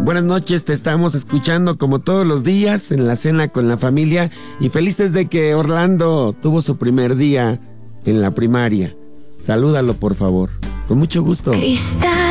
Buenas noches, te estamos escuchando como todos los días en la cena con la familia y felices de que Orlando tuvo su primer día en la primaria. Salúdalo, por favor. Con mucho gusto.